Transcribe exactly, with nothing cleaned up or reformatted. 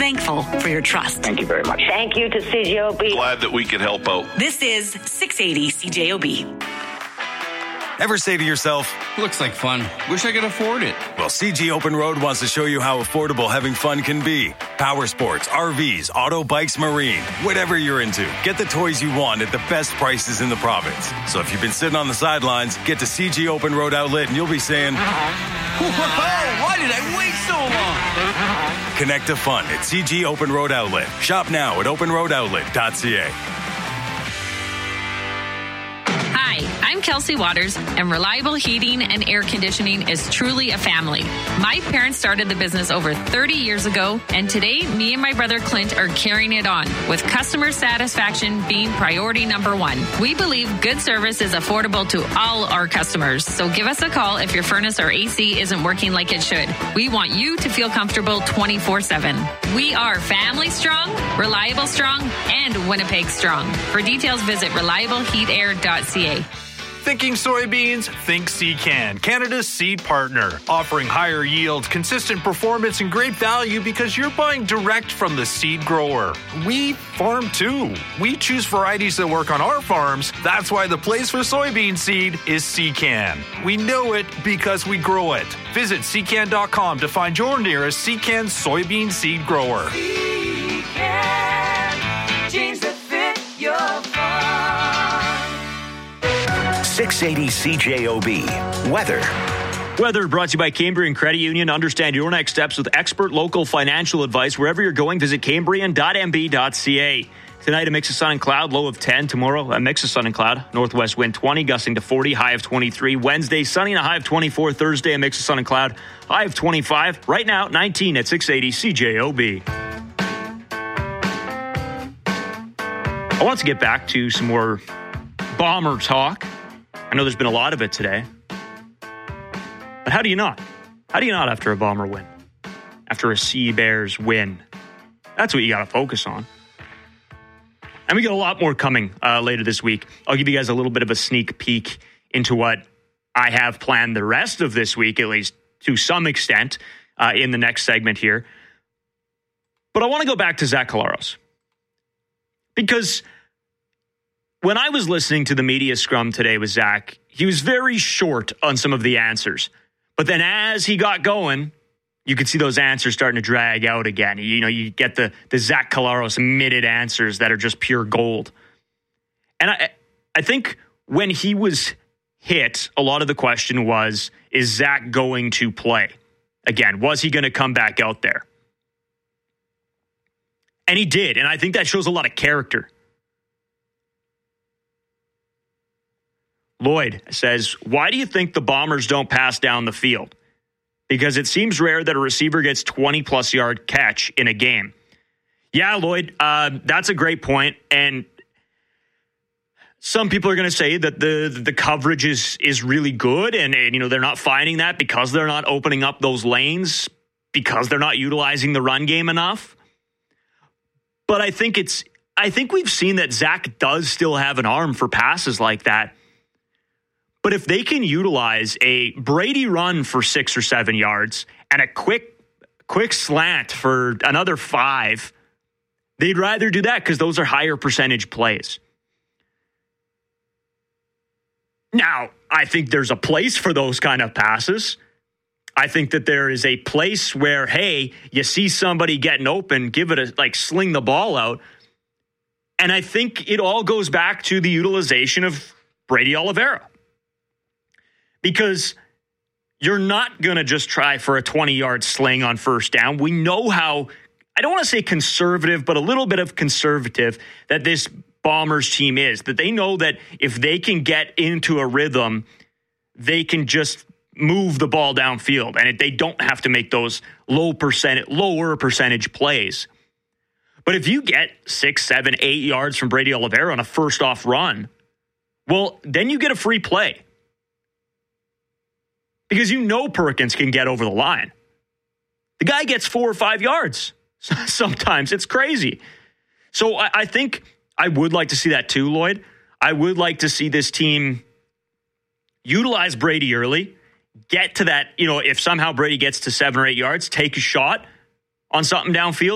thankful for your trust. Thank you very much. Thank you to C J O B. Glad that we could help out. This is six eighty C J O B. Ever say to yourself, looks like fun. Wish I could afford it. Well, C G Open Road wants to show you how affordable having fun can be. Power sports, R Vs, auto bikes, marine, whatever you're into. Get the toys you want at the best prices in the province. So if you've been sitting on the sidelines, get to C G Open Road Outlet and you'll be saying, why did I wait so long? Connect to fun at C G Open Road Outlet. Shop now at open road outlet dot c a. Hi, I'm Kelsey Waters, and Reliable Heating and Air Conditioning is truly a family. My parents started the business over thirty years ago, and today, me and my brother Clint are carrying it on, with customer satisfaction being priority number one. We believe good service is affordable to all our customers, so give us a call if your furnace or A C isn't working like it should. We want you to feel comfortable twenty-four seven. We are family strong, reliable strong, and Winnipeg strong. For details, visit reliable heat air dot c a. Thinking soybeans? Think Secan, Canada's seed partner. Offering higher yield, consistent performance, and great value because you're buying direct from the seed grower. We farm too. We choose varieties that work on our farms. That's why the place for soybean seed is Secan. We know it because we grow it. Visit secan dot com to find your nearest Secan soybean seed grower. Secan, jeans that fit your farm. six eighty C J O B. Weather. Weather brought to you by Cambrian Credit Union. Understand your next steps with expert local financial advice. Wherever you're going, visit cambrian dot m b dot c a. Tonight, a mix of sun and cloud, low of ten. Tomorrow, a mix of sun and cloud, northwest wind twenty, gusting to forty, high of twenty-three. Wednesday, sunny and a high of twenty-four. Thursday, a mix of sun and cloud, high of twenty-five. Right now, nineteen at six eighty C J O B. I want to get back to some more Bomber talk. I know there's been a lot of it today. But how do you not? How do you not after a Bomber win? After a Sea Bears win? That's what you got to focus on. And we got a lot more coming uh, later this week. I'll give you guys a little bit of a sneak peek into what I have planned the rest of this week, at least to some extent, uh, in the next segment here. But I want to go back to Zach Collaros. Because when I was listening to the media scrum today with Zach, he was very short on some of the answers. But then as he got going, you could see those answers starting to drag out again. You know, you get the, the Zach Collaros minute answers that are just pure gold. And I, I think when he was hit, a lot of the question was, is Zach going to play? Again, was he going to come back out there? And he did. And I think that shows a lot of character. Lloyd says, why do you think the Bombers don't pass down the field? Because it seems rare that a receiver gets twenty-plus yard catch in a game. Yeah, Lloyd, uh, that's a great point. And some people are going to say that the the coverage is is really good. And, and, you know, they're not finding that because they're not opening up those lanes, because they're not utilizing the run game enough. But I think it's, I think we've seen that Zach does still have an arm for passes like that. But if they can utilize a Brady run for six or seven yards and a quick, quick slant for another five, they'd rather do that because those are higher percentage plays. Now, I think there's a place for those kind of passes. I think that there is a place where, hey, you see somebody getting open, give it a, like, sling the ball out. And I think it all goes back to the utilization of Brady Oliveira. Because you're not going to just try for a twenty-yard sling on first down. We know how, I don't want to say conservative, but a little bit of conservative that this Bombers team is. That they know that if they can get into a rhythm, they can just move the ball downfield. And they don't have to make those low percent, lower percentage plays. But if you get six, seven, eight yards from Brady Oliveira on a first off run, well, then you get a free play. Because you know Perkins can get over the line. The guy gets four or five yards. Sometimes it's crazy. So I, I think I would like to see that too, Lloyd. I would like to see this team utilize Brady early, get to that, you know, if somehow Brady gets to seven or eight yards, take a shot on something downfield.